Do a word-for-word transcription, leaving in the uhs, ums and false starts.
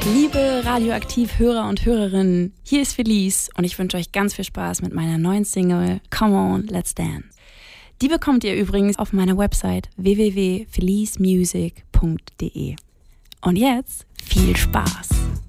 Liebe Radioaktiv-Hörer und Hörerinnen, hier ist Felice und ich wünsche euch ganz viel Spaß mit meiner neuen Single Come On, Let's Dance. Die bekommt ihr übrigens auf meiner Website w w w punkt felice music punkt d e. Und jetzt viel Spaß!